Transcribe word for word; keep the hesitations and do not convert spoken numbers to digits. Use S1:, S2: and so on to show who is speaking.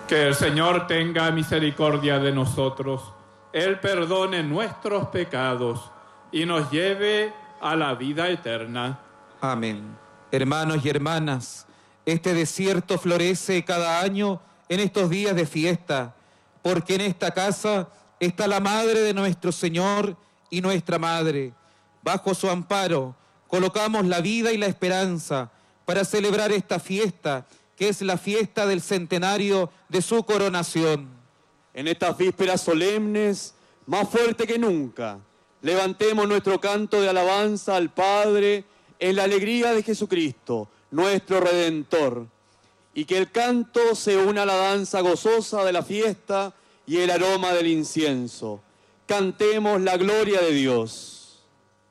S1: Que el Señor tenga misericordia de nosotros, Él perdone nuestros pecados y nos lleve a la vida eterna.
S2: Amén. Hermanos y hermanas, este desierto florece cada año en estos días de fiesta, porque en esta casa está la Madre de nuestro Señor y nuestra Madre. Bajo su amparo colocamos la vida y la esperanza para celebrar esta fiesta, que es la fiesta del centenario de su coronación.
S3: En estas vísperas solemnes, más fuerte que nunca, levantemos nuestro canto de alabanza al Padre en la alegría de Jesucristo, nuestro Redentor, y que el canto se una a la danza gozosa de la fiesta y el aroma del incienso. Cantemos la gloria de Dios.